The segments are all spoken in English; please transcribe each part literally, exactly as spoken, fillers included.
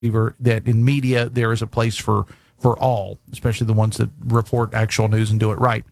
believer that in media there is a place for, for all, especially the ones that report actual news and do it right.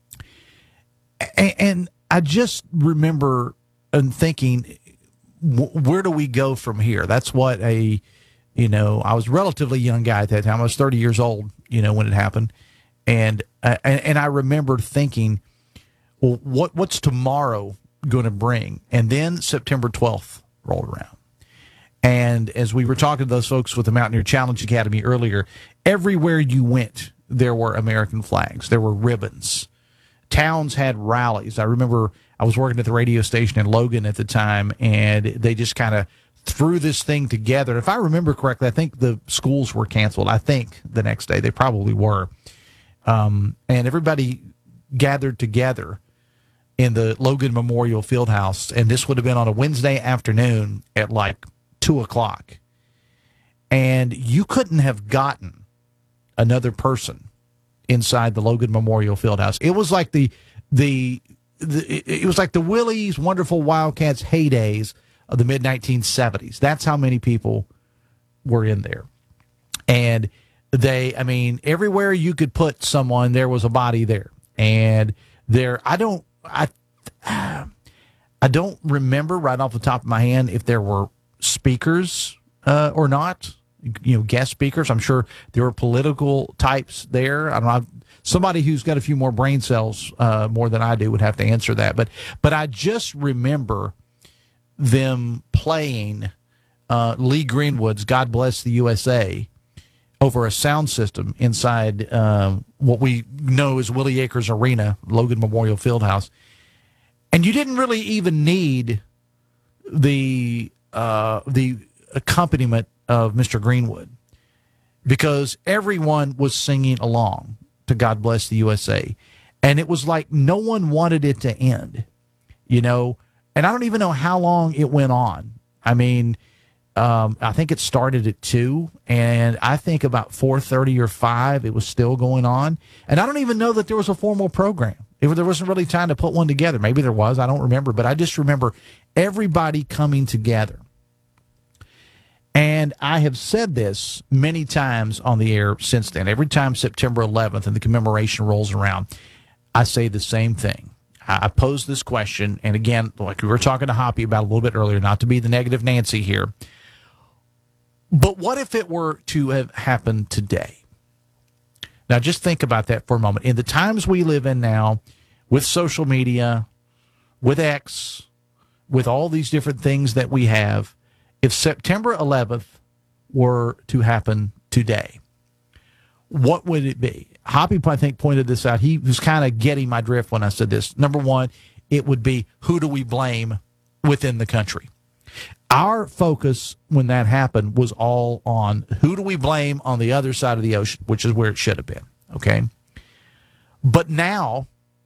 And, and I just remember and thinking, where do we go from here? That's what a, you know, I was a relatively young guy at that time. I was thirty years old, you know, when it happened. And, uh, and, and I remember thinking, well, what, what's tomorrow going to bring? And then September twelfth rolled around. And as we were talking to those folks with the Mountaineer Challenge Academy earlier, everywhere you went, there were American flags. There were ribbons. Towns had rallies. I remember I was working at the radio station in Logan at the time, and they just kind of threw this thing together. If I remember correctly, I think the schools were canceled. I think the next day they probably were. Um, and everybody gathered together in the Logan Memorial Fieldhouse, and this would have been on a Wednesday afternoon at like two o'clock. And you couldn't have gotten another person inside the Logan Memorial Fieldhouse. It was like the the, the it was like the Willie's Wonderful Wildcats heydays of the mid nineteen seventies. That's how many people were in there. And they, I mean, everywhere you could put someone, there was a body there. And there, I don't, I, I don't remember right off the top of my hand if there were speakers uh, or not. You know, guest speakers. I'm sure there were political types there. I don't know. Somebody who's got a few more brain cells uh, more than I do would have to answer that. But, but I just remember them playing uh, Lee Greenwood's "God Bless the U S A" over a sound system inside um, what we know as Willie Akers Arena, Logan Memorial Fieldhouse. And you didn't really even need the uh, the accompaniment of Mister Greenwood, because everyone was singing along to "God Bless the U S A." And it was like no one wanted it to end, you know. And I don't even know how long it went on. I mean, um, I think it started at two, and I think about four thirty or five, it was still going on. And I don't even know that there was a formal program. If there wasn't really time to put one together. Maybe there was. I don't remember. But I just remember everybody coming together. And I have said this many times on the air since then. Every time September eleventh and the commemoration rolls around, I say the same thing. I pose this question, and again, like we were talking to Hoppy about a little bit earlier, not to be the negative Nancy here, but what if it were to have happened today? Now, just think about that for a moment. In the times we live in now, with social media, with X, with all these different things that we have, if September eleventh were to happen today, what would it be? Hoppy, I think, pointed this out. He was kind of getting my drift when I said this. Number one, it would be, who do we blame within the country? Our focus when that happened was all on who do we blame on the other side of the ocean, which is where it should have been, okay? But now,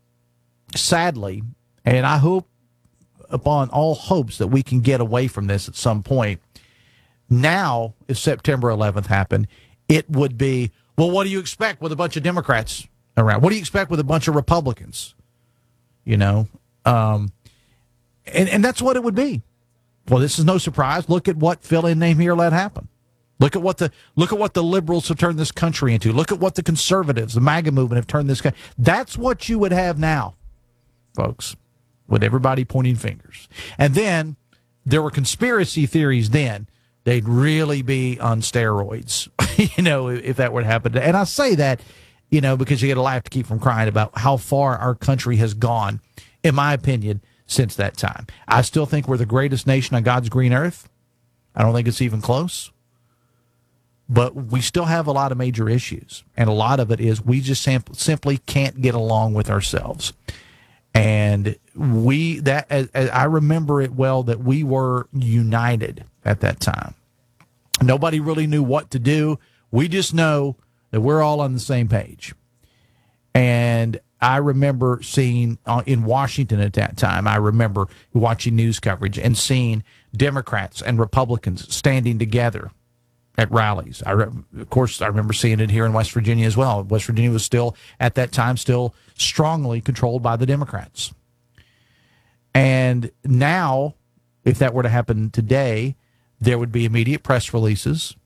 sadly, and I hope upon all hopes that we can get away from this at some point, now, if September eleventh happened, it would be, well, what do you expect with a bunch of Democrats around? What do you expect with a bunch of Republicans? You know, um, and, and that's what it would be. Well, this is no surprise. Look at what fill-in name here let happen. Look at what the look at what the liberals have turned this country into. Look at what the conservatives, the MAGA movement, have turned this country. That's what you would have now, folks, with everybody pointing fingers. And then there were conspiracy theories then. They'd really be on steroids, you know, if that were to happen. And I say that, you know, because you get a laugh to keep from crying about how far our country has gone, in my opinion, since that time. I still think we're the greatest nation on God's green earth. I don't think it's even close. But we still have a lot of major issues. And a lot of it is we just sam- simply can't get along with ourselves. And we, that as, as I remember it well, that we were united at that time. Nobody really knew what to do. We just know that we're all on the same page. And I remember seeing uh, in Washington at that time, I remember watching news coverage and seeing Democrats and Republicans standing together at rallies. I re- of course, I remember seeing it here in West Virginia as well. West Virginia was still, at that time, still strongly controlled by the Democrats. And now, if that were to happen today, there would be immediate press releases.